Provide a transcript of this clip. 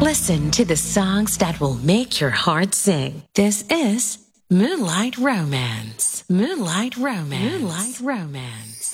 Listen to the songs that will make your heart sing. This is Moonlight Romance. Moonlight Romance. Moonlight Romance.